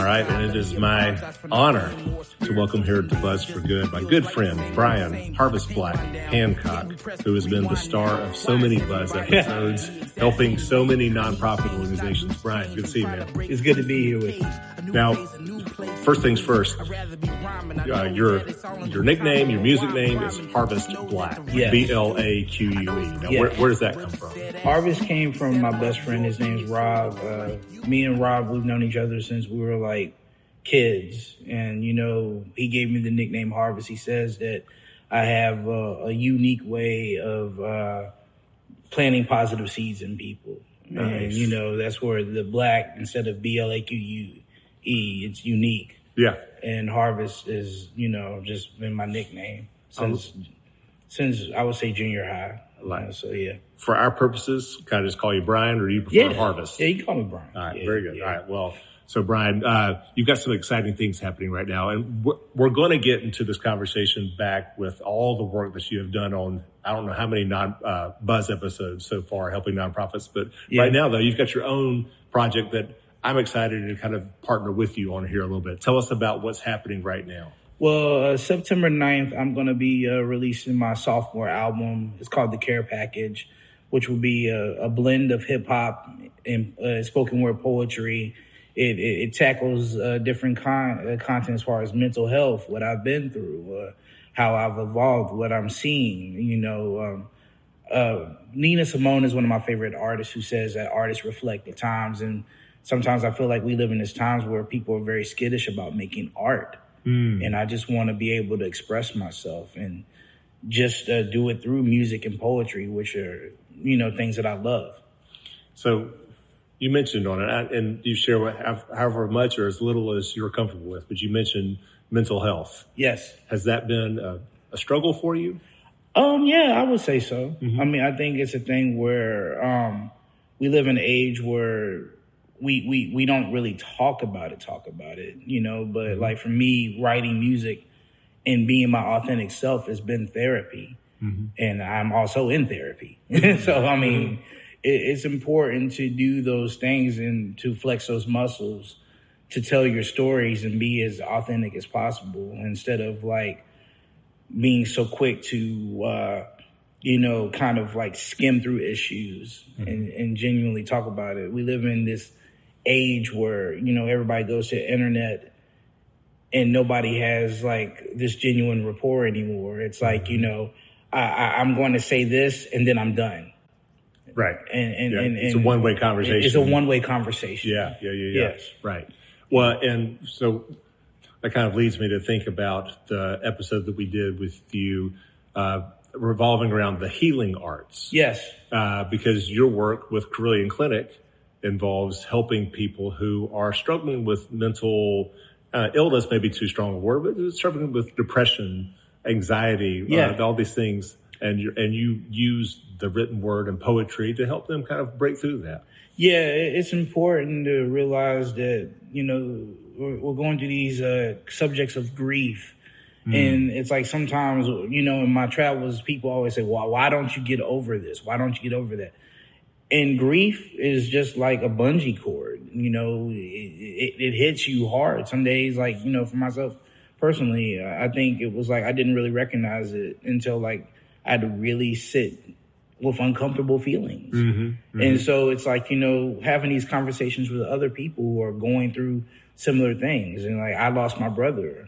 right, and it is my honor to welcome here to Buzz for Good my good friend, Brian Harvest Black Hancock, who has been the star of so many Buzz episodes, helping so many nonprofit organizations. Brian, good to see you, man. It's good to be here with you. Now, first things first, your nickname, your music name is Harvest Black, yes. Blaque. Now, yes. where does that come from? Harvest came from my best friend. His name's Rob. Me and Rob, we've known each other since we were like kids. And, you know, he gave me the nickname Harvest. He says that I have a unique way of planting positive seeds in people. Nice. And, you know, that's where the black, instead of Blaque, it's unique. Yeah. And Harvest is, you know, just been my nickname since I would say junior high. So, yeah. For our purposes, can I just call you Brian, or do you prefer Harvest? Yeah, you can call me Brian. All right, yeah, very good. Yeah. All right, well, so Brian, you've got some exciting things happening right now, and we're going to get into this conversation back with all the work that you have done on, I don't know how many Buzz episodes so far helping nonprofits, but right now, though, you've got your own project that I'm excited to kind of partner with you on here a little bit. Tell us about what's happening right now. Well, September 9th, I'm going to be releasing my sophomore album. It's called The Care Package, which will be a blend of hip hop and spoken word poetry. It tackles different content as far as mental health, what I've been through, how I've evolved, what I'm seeing. You know, Nina Simone is one of my favorite artists who says that artists reflect the times. And sometimes I feel like we live in these times where people are very skittish about making art. And I just want to be able to express myself and just do it through music and poetry, which are, you know, things that I love. So you mentioned on it, and you share however much or as little as you're comfortable with, but you mentioned mental health. Yes. Has that been a struggle for you? Yeah, I would say so. Mm-hmm. I mean, I think it's a thing where we live in an age where we don't really talk about it, you know, but like for me, writing music and being my authentic self has been therapy. Mm-hmm. And I'm also in therapy. So, I mean, it's important to do those things and to flex those muscles to tell your stories and be as authentic as possible instead of like being so quick to, you know, kind of like skim through issues and genuinely talk about it. We live in this age where, you know, everybody goes to the internet and nobody has like this genuine rapport anymore. It's like, you know, I'm going to say this and then I'm done. Right. And it's a one-way conversation. It's a one-way conversation. Yeah. Yes. Right. Well, and so that kind of leads me to think about the episode that we did with you, revolving around the healing arts. Yes. Because your work with Carilion Clinic involves helping people who are struggling with mental illness, maybe too strong a word, but struggling with depression, anxiety, all these things. And you use the written word and poetry to help them kind of break through that. Yeah, it's important to realize that, you know, we're going through these subjects of grief. And it's like sometimes, you know, in my travels, people always say, well, why don't you get over this? Why don't you get over that? And grief is just like a bungee cord, you know, it hits you hard. Some days, like, you know, for myself personally, I think it was like I didn't really recognize it until like I had to really sit with uncomfortable feelings. And so it's like, you know, having these conversations with other people who are going through similar things. And like I lost my brother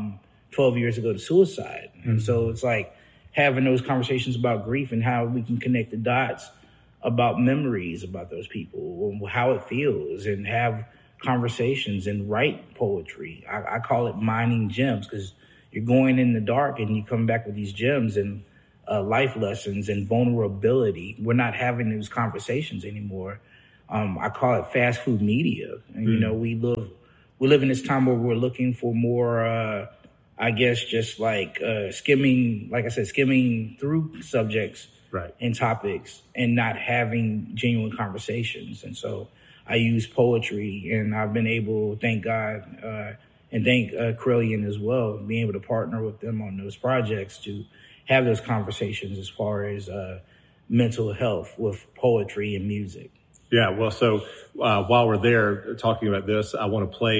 12 years ago to suicide. And so it's like having those conversations about grief and how we can connect the dots about memories about those people, how it feels, and have conversations and write poetry. I call it mining gems because you're going in the dark and you come back with these gems and life lessons and vulnerability. We're not having those conversations anymore. I call it fast food media. And, you know, we live in this time where we're looking for more, I guess, just like skimming through subjects and topics and not having genuine conversations. And so I use poetry, and I've been able, thank God, and thank Carilion as well, being able to partner with them on those projects to have those conversations as far as mental health with poetry and music. Yeah, well, so while we're there talking about this, I want to play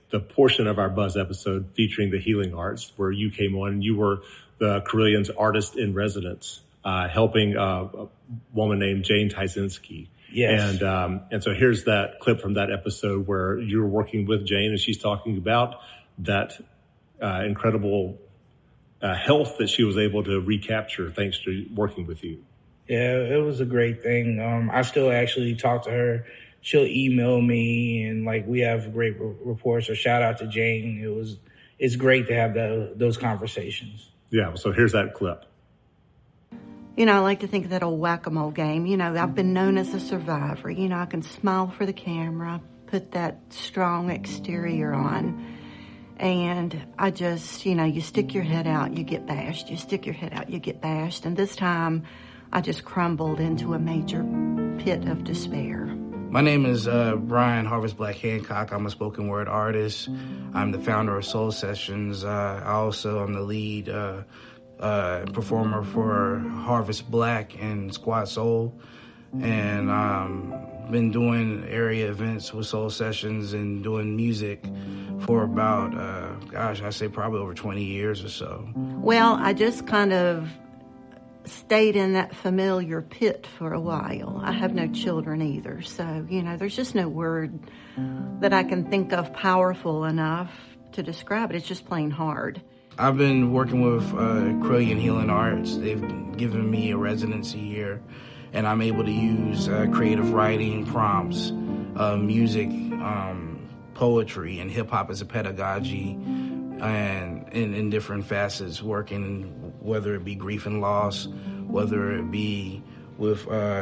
the portion of our Buzz episode featuring the healing arts, where you came on and you were the Carillion's artist in residence, helping a woman named Jane Tysinski. Yes. And so here's that clip from that episode where you're working with Jane and she's talking about that incredible health that she was able to recapture thanks to working with you. Yeah, it was a great thing. I still actually talk to her. She'll email me, and like we have great reports. So shout out to Jane. It's great to have those conversations. Yeah. So here's that clip. You know, I like to think of that old whack-a-mole game. You know, I've been known as a survivor. You know, I can smile for the camera, put that strong exterior on. And I just, you know, you stick your head out, you get bashed. You stick your head out, you get bashed. And this time, I just crumbled into a major pit of despair. My name is Brian Harvest Black Hancock. I'm a spoken word artist. I'm the founder of Soul Sessions. I also am the lead performer for Harvest Black and Squad Soul. And been doing area events with Soul Sessions and doing music for about, I say probably over 20 years or so. Well, I just kind of stayed in that familiar pit for a while. I have no children either, so, you know, there's just no word that I can think of powerful enough to describe it. It's just plain hard. I've been working with Carillon Healing Arts. They've given me a residency here, and I'm able to use creative writing prompts, music, poetry, and hip-hop as a pedagogy, and in different facets, working whether it be grief and loss, whether it be with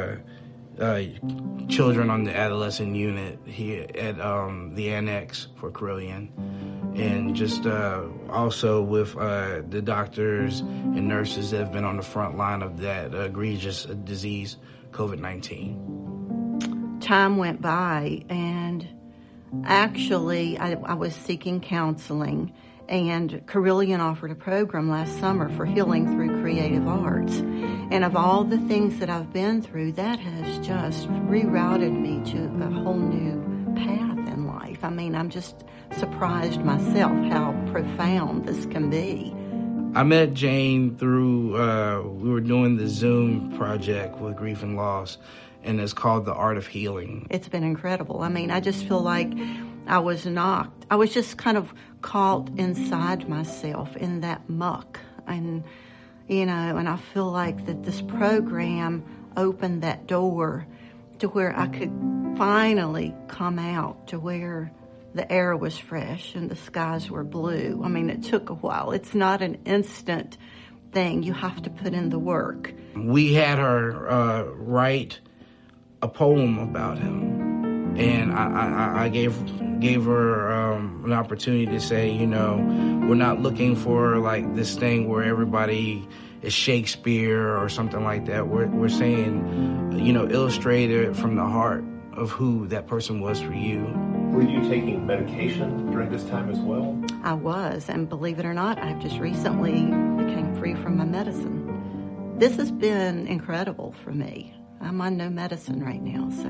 children on the adolescent unit here at the Annex for Carillon, and just also with the doctors and nurses that have been on the front line of that egregious disease, COVID-19. Time went by, and actually I was seeking counseling, and Carillon offered a program last summer for healing through creative arts. And of all the things that I've been through, that has just rerouted me to a whole new path in life. I mean, I'm just surprised myself how profound this can be. I met Jane through, we were doing the Zoom project with Grief and Loss, and it's called The Art of Healing. It's been incredible. I mean, I just feel like I was just kind of caught inside myself in that muck. And, you know, and I feel like that this program opened that door to where I could finally come out to where the air was fresh and the skies were blue. I mean, it took a while. It's not an instant thing. You have to put in the work. We had her write a poem about him, and I gave her an opportunity to say, you know, we're not looking for like this thing where everybody is Shakespeare or something like that. We're saying, you know, illustrate it from the heart of who that person was for you. Were you taking medication during this time as well? I was, and believe it or not, I've just recently became free from my medicine. This has been incredible for me. I'm on no medicine right now, so.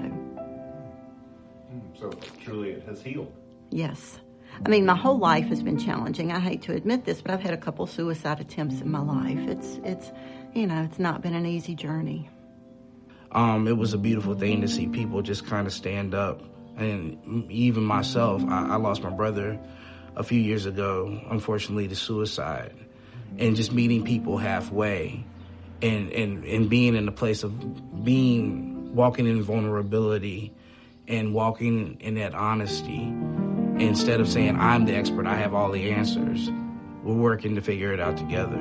So truly it has healed. Yes. I mean, my whole life has been challenging. I hate to admit this, but I've had a couple suicide attempts in my life. It's you know, it's not been an easy journey. It was a beautiful thing to see people just kind of stand up. And even myself, I lost my brother a few years ago, unfortunately, to suicide. And just meeting people halfway and being in a place of walking in vulnerability and walking in that honesty. Instead of saying, I'm the expert, I have all the answers, we're working to figure it out together.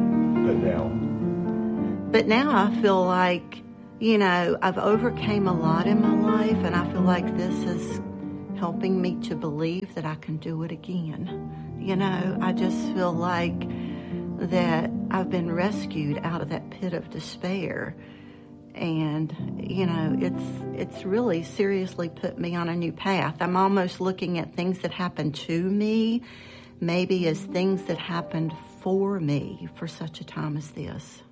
But now I feel like, you know, I've overcame a lot in my life, and I feel like this is helping me to believe that I can do it again. You know, I just feel like that I've been rescued out of that pit of despair. And, you know, it's really seriously put me on a new path. I'm almost looking at things that happened to me, maybe as things that happened for me for such a time as this.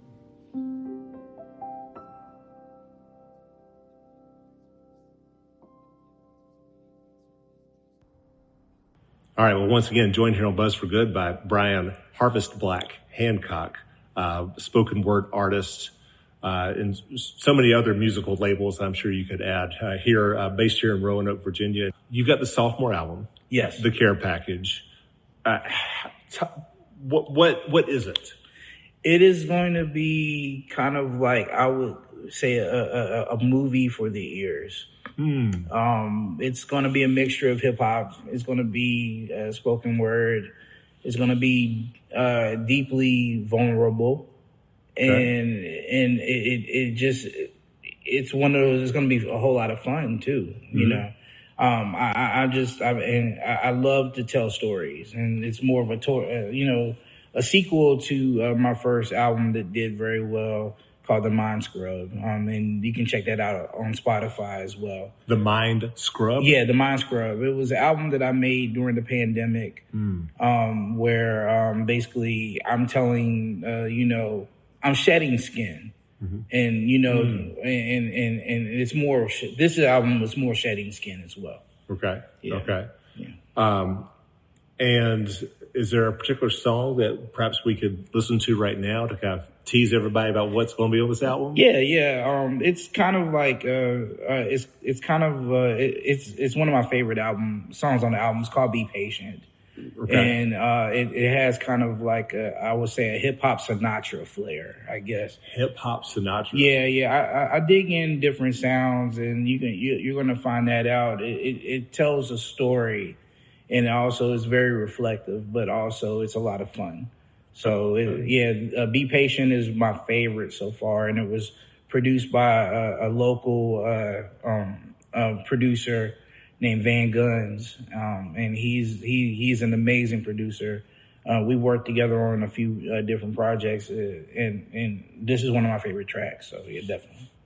All right. Well, once again, joined here on Buzz for Good by Brian Harvest Black Hancock, spoken word artist, and so many other musical labels I'm sure you could add here, based here in Roanoke, Virginia. You've got the sophomore album. Yes. The Care Package. What is it? It is going to be kind of like, I would say, a movie for the ears. It's going to be a mixture of hip hop. It's going to be spoken word. It's going to be deeply vulnerable, and it's one of those. It's going to be a whole lot of fun too. You know, I love to tell stories, and it's more of a sequel to my first album that did very well, called The Mind Scrub. And you can check that out on Spotify as well. The Mind Scrub? Yeah, The Mind Scrub. It was an album that I made during the pandemic, where basically I'm telling, I'm shedding skin. And, and it's more, this album was more shedding skin as well. Okay. Yeah. Okay. Yeah. And is there a particular song that perhaps we could listen to right now to kind of tease everybody about what's going to be on this album? Yeah. It's kind of like, it's one of my favorite songs on the album. It's called Be Patient. Okay. And, it has kind of like, I would say, a hip hop Sinatra flair, I guess. Hip hop Sinatra. Yeah. I dig in different sounds, and you're going to find that out. It tells a story. And also it's very reflective, but also it's a lot of fun. So Be Patient is my favorite so far. And it was produced by a local producer named Van Guns. And he's an amazing producer. We worked together on a few different projects, and this is one of my favorite tracks. So yeah, definitely.